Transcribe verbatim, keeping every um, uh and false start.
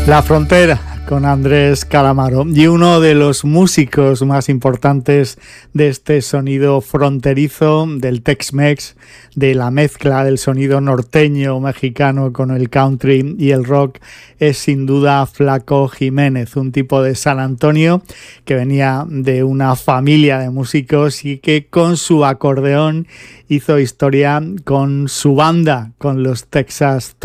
La Frontera con Andrés Calamaro, y uno de los músicos más importantes de este sonido fronterizo, del Tex-Mex, de la mezcla del sonido norteño mexicano con el country y el rock, es sin duda Flaco Jiménez, un tipo de San Antonio que venía de una familia de músicos y que con su acordeón hizo historia con su banda, con los Texas